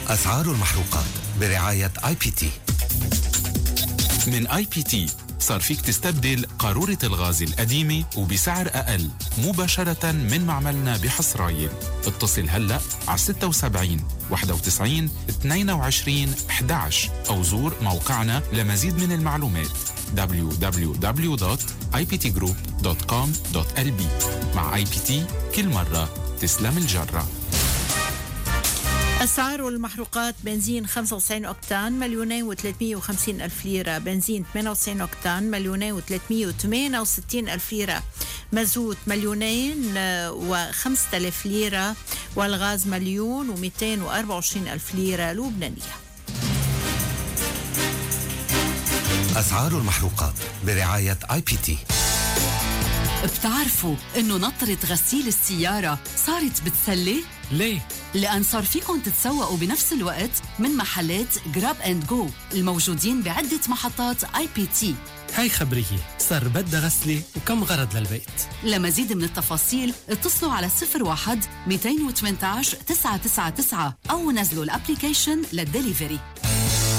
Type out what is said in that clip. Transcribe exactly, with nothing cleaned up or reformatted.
أسعار المحروقات برعاية آي بي تي. من آي بي تي صار فيك تستبدل قارورة الغاز القديمة وبسعر أقل مباشرة من معملنا بحصرايل. اتصل هلأ على ستة وسبعين واحد وتسعين اثنين وعشرين أحد عشر أو زور موقعنا لمزيد من المعلومات دبليو دبليو دبليو دوت آي بي تي جروب دوت كوم دوت إل بي. مع آي بي تي كل مرة تسلم الجرة. أسعار المحروقات: بنزين خمسة وتسعين أوكتان مليونين وثلاثمية وخمسين ألف ليرة، بنزين ثمانية وتسعين أوكتان مليونين وثلاثمية وثمانية وستين ألف ليرة، مازوت مليونين وخمسة آلاف ليرة، والغاز مليون ومئتين وأربعة وعشرين ألف ليرة لبنانية. أسعار المحروقات برعاية آي بي تي. بتعرفوا إنه نطرة غسيل السيارة صارت بتسلي؟ ليه؟ لأن صار فيكم تتسوقوا بنفس الوقت من محلات جراب اند جو الموجودين بعدة محطات آي بي تي. هاي خبرية، صار بدها غسلة وكم غرض للبيت. لمزيد من التفاصيل اتصلوا على صفر واحد مئتين وثمانية عشر تسعة تسعة تسعة أو نزلوا الابليكيشن للدليفري.